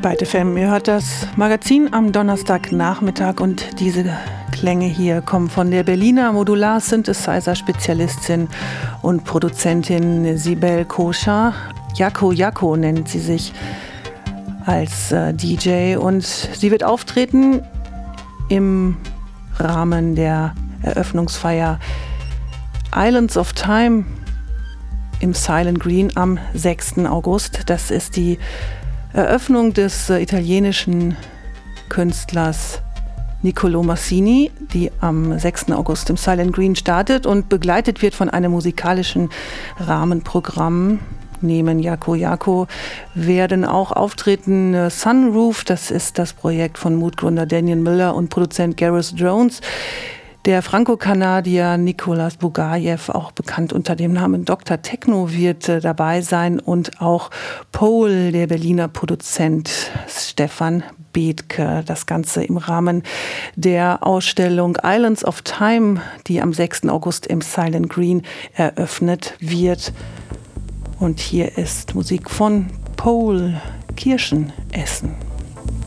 Byte FM, ihr hört das Magazin am Donnerstagnachmittag und diese Klänge hier kommen von der Berliner Modular-Synthesizer-Spezialistin und Produzentin Sibel Koscher. Yako nennt sie sich als DJ und sie wird auftreten im Rahmen der Eröffnungsfeier Islands of Time im Silent Green am 6. August. Das ist die Eröffnung des italienischen Künstlers Niccolò Massini, die am 6. August im Silent Green startet und begleitet wird von einem musikalischen Rahmenprogramm. Neben Yako werden auch auftreten Sunroof, das ist das Projekt von Mutgründer Daniel Miller und Produzent Gareth Jones. Der Franco-Kanadier Nicolas Bugajew, auch bekannt unter dem Namen Dr. Techno, wird dabei sein und auch Paul, der Berliner Produzent Stefan Bethke. Das Ganze im Rahmen der Ausstellung Islands of Time, die am 6. August im Silent Green eröffnet wird. Und hier ist Musik von Paul Kirschenessen.